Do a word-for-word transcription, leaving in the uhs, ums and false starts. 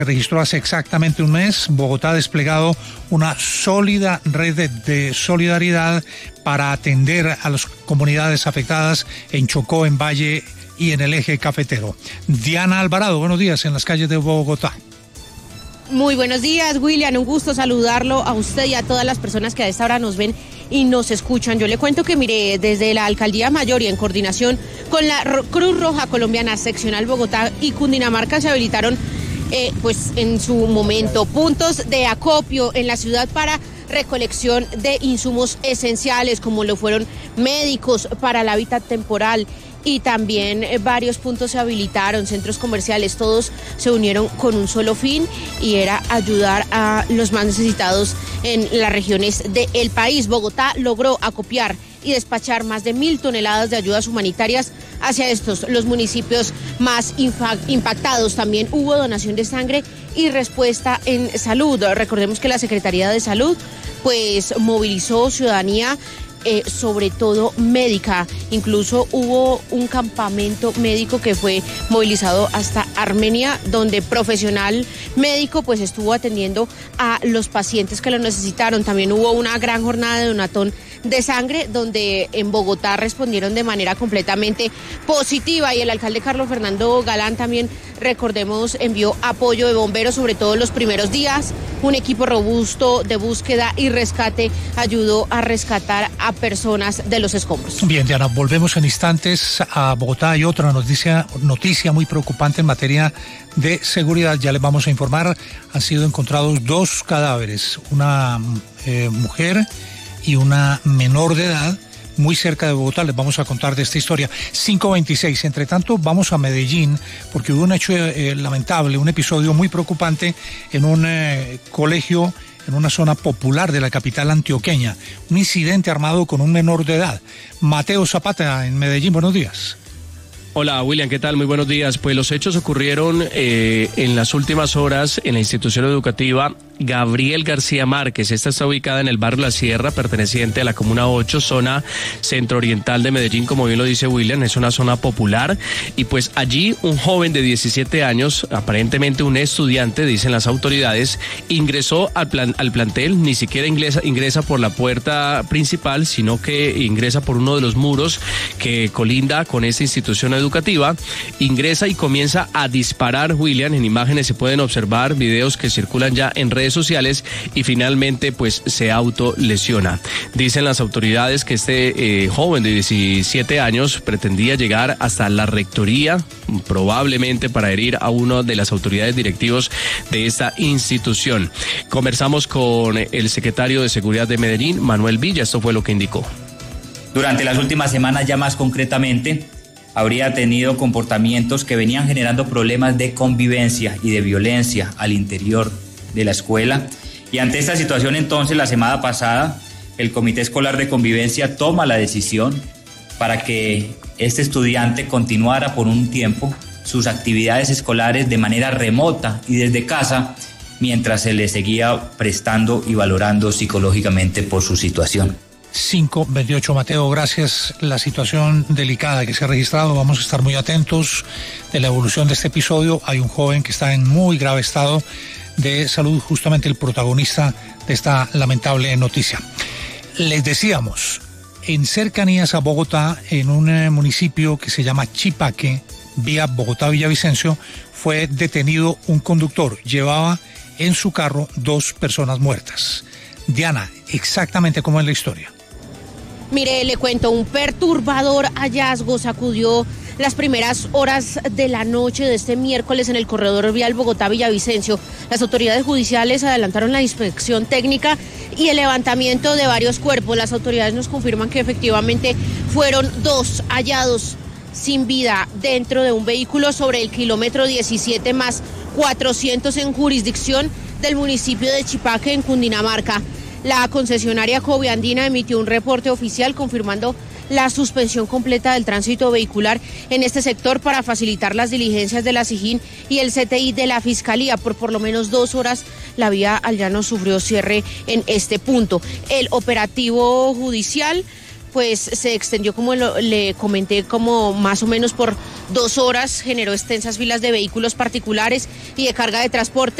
registró hace exactamente un mes. Bogotá ha desplegado una sólida red de, de solidaridad para atender a las comunidades afectadas en Chocó, en Valle y en el eje cafetero. Diana Alvarado, buenos días en las calles de Bogotá. Muy buenos días, William. Un gusto saludarlo a usted y a todas las personas que a esta hora nos ven y nos escuchan. Yo le cuento que, mire, desde la Alcaldía Mayor y en coordinación con la Cruz Roja Colombiana Seccional Bogotá y Cundinamarca se habilitaron Eh, pues en su momento puntos de acopio en la ciudad para recolección de insumos esenciales, como lo fueron médicos para el hábitat temporal, y también eh, varios puntos se habilitaron, centros comerciales, todos se unieron con un solo fin, y era ayudar a los más necesitados en las regiones del país. Bogotá logró acopiar y despachar más de mil toneladas de ayudas humanitarias hacia estos, los municipios más impactados. También hubo donación de sangre y respuesta en salud. Recordemos que la Secretaría de Salud pues movilizó ciudadanía, Eh, sobre todo médica. Incluso hubo un campamento médico que fue movilizado hasta Armenia, donde profesional médico pues estuvo atendiendo a los pacientes que lo necesitaron. También hubo una gran jornada de donatón de sangre, donde en Bogotá respondieron de manera completamente positiva, y el alcalde Carlos Fernando Galán también, recordemos, envió apoyo de bomberos, sobre todo los primeros días. Un equipo robusto de búsqueda y rescate ayudó a rescatar a personas de los escombros. Bien, Diana, volvemos en instantes a Bogotá. Hay otra noticia, noticia muy preocupante en materia de seguridad. Ya les vamos a informar. Han sido encontrados dos cadáveres, una eh, mujer y una menor de edad, muy cerca de Bogotá. Les vamos a contar de esta historia. cinco veintiséis. Entre tanto, vamos a Medellín, porque hubo un hecho eh, lamentable, un episodio muy preocupante en un eh, colegio en una zona popular de la capital antioqueña. Un incidente armado con un menor de edad. Mateo Zapata, en Medellín, buenos días. Hola, William, ¿qué tal? Muy buenos días. Pues los hechos ocurrieron eh, en las últimas horas en la institución educativa Gabriel García Márquez. Esta está ubicada en el barrio La Sierra, perteneciente a la Comuna ocho, zona centro-oriental de Medellín, como bien lo dice William, es una zona popular. Y pues allí un joven de diecisiete años, aparentemente un estudiante, dicen las autoridades, ingresó al, plan, al plantel, ni siquiera ingresa, ingresa por la puerta principal, sino que ingresa por uno de los muros que colinda con esta institución educativa, ingresa y comienza a disparar, William. En imágenes se pueden observar videos que circulan ya en redes sociales, y finalmente pues se autolesiona. Dicen las autoridades que este eh, joven de diecisiete años pretendía llegar hasta la rectoría, probablemente para herir a uno de las autoridades directivos de esta institución. Conversamos con el secretario de Seguridad de Medellín, Manuel Villa. Esto fue lo que indicó. Durante las últimas semanas, ya más concretamente, habría tenido comportamientos que venían generando problemas de convivencia y de violencia al interior de la escuela, y ante esta situación, entonces, la semana pasada el Comité Escolar de Convivencia toma la decisión para que este estudiante continuara por un tiempo sus actividades escolares de manera remota y desde casa, mientras se le seguía prestando y valorando psicológicamente por su situación. cinco veintiocho, Mateo, gracias. La situación delicada que se ha registrado, vamos a estar muy atentos de la evolución de este episodio. Hay un joven que está en muy grave estado de salud, justamente el protagonista de esta lamentable noticia. Les decíamos, en cercanías a Bogotá, en un eh, municipio que se llama Chipaque, vía Bogotá-Villavicencio, fue detenido un conductor. Llevaba en su carro dos personas muertas. Diana, exactamente cómo es la historia. Mire, le cuento, un perturbador hallazgo sacudió las primeras horas de la noche de este miércoles en el corredor vial Bogotá-Villavicencio. Las autoridades judiciales adelantaron la inspección técnica y el levantamiento de varios cuerpos. Las autoridades nos confirman que efectivamente fueron dos hallados sin vida dentro de un vehículo sobre el kilómetro diecisiete más cuatrocientos en jurisdicción del municipio de Chipaque, en Cundinamarca. La concesionaria Coviandina emitió un reporte oficial confirmando la suspensión completa del tránsito vehicular en este sector para facilitar las diligencias de la SIJIN y el C T I de la Fiscalía. Por por lo menos dos horas la vía al llano sufrió cierre en este punto. El operativo judicial pues se extendió, como lo, le comenté, como más o menos por dos horas, generó extensas filas de vehículos particulares y de carga de transporte.